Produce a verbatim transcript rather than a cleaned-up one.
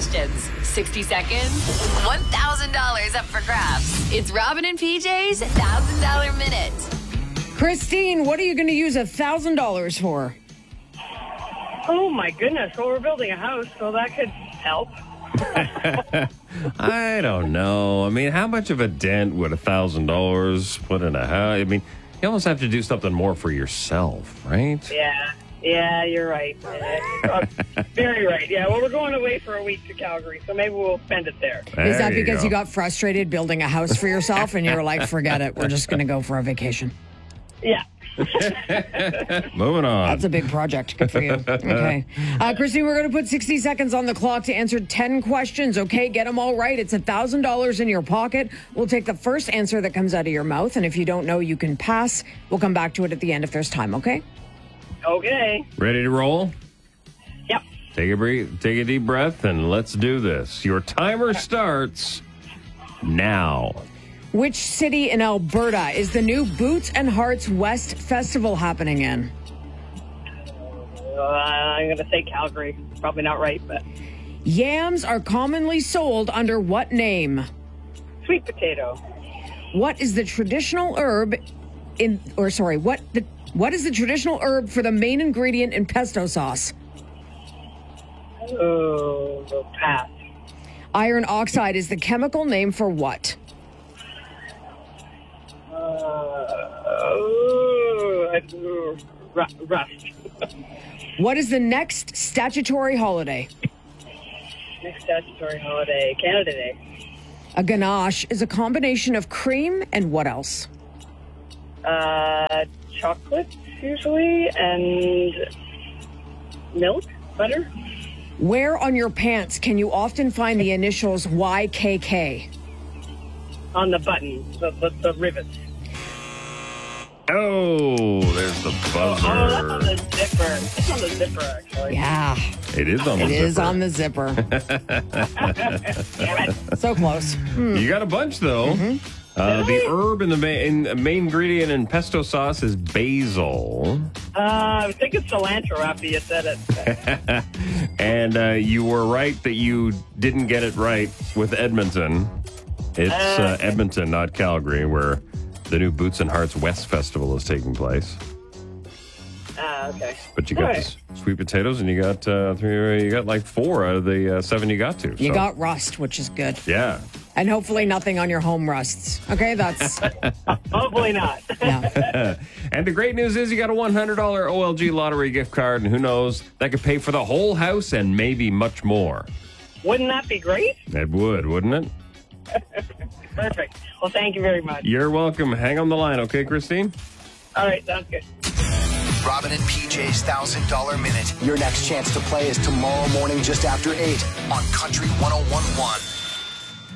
questions, sixty seconds, one thousand dollars up for grabs. It's Robin and P J's one thousand dollars Minute. Christine, what are you going to use one thousand dollars for? Oh, my goodness. Well, we're building a house, so that could help. I don't know. I mean, how much of a dent would one thousand dollars put in a house? I mean, you almost have to do something more for yourself, right? Yeah. Yeah, you're right. Uh, very right. Yeah, well, we're going away for a week to Calgary, so maybe we'll spend it there. There Is that you because go. you got frustrated building a house for yourself and you were like, forget it, we're just going to go for a vacation? Yeah. Moving on. That's a big project. Good for you. Okay. Uh, Christine, we're going to put sixty seconds on the clock to answer ten questions, okay? Get them all right. It's one thousand dollars in your pocket. We'll take the first answer that comes out of your mouth, and if you don't know, you can pass. We'll come back to it at the end if there's time, okay? Okay. Ready to roll? Yep. Take a breathe, take a deep breath, and let's do this. Your timer starts now. Which city in Alberta is the new Boots and Hearts West Festival happening in? Uh, I'm going to say Calgary. Probably not right, but Yams are commonly sold under what name? sweet potato. What is the traditional herb in, or sorry, what the what is the traditional herb for the main ingredient in pesto sauce? Oh, pass. Iron oxide is the chemical name for what? Uh, oh, uh, ru- rust. What is the next statutory holiday? Next statutory holiday, Canada Day. A ganache is a combination of cream and what else? Uh, chocolate, usually, and milk, butter. Where on your pants can you often find the initials Y K K? On the button, the, the, the rivets. Oh, there's the Oh, that's on buzzer. the zipper. It's on the zipper, actually. Yeah, It is on the it zipper. is on the zipper. Damn it. So close. You got a bunch, though. Uh, the herb in the main, in, main ingredient in pesto sauce is basil. Uh, I was thinking cilantro after you said it. And uh, you were right that you didn't get it right with Edmonton. It's uh, Edmonton, not Calgary, where the new Boots and Hearts West Festival is taking place. Ah, okay. But you got All the right. s- sweet potatoes, and you got uh, three, you got like four out of the uh, seven you got to. You so, got rust, which is good. yeah. And hopefully nothing on your home rusts. Okay, that's, Hopefully not. yeah. And the great news is you got a one hundred dollars O L G lottery gift card, and who knows, that could pay for the whole house and maybe much more. Wouldn't that be great? It would, wouldn't it? Perfect. Well, thank you very much. You're welcome. Hang on the line, okay, Christine? All right, sounds good. Robin and P J's one thousand dollars Minute. Your next chance to play is tomorrow morning just after eight on Country one oh one point one.